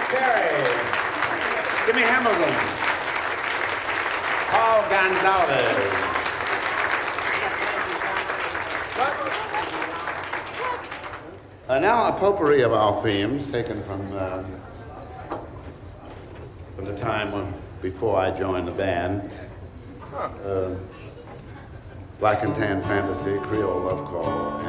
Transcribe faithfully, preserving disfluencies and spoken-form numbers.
Terry. Jimmy Hamilton. Paul Gonzalez. Uh, now a potpourri of our themes taken from uh, from the time when, before I joined the band. Uh, Black and Tan Fantasy, Creole Love Call,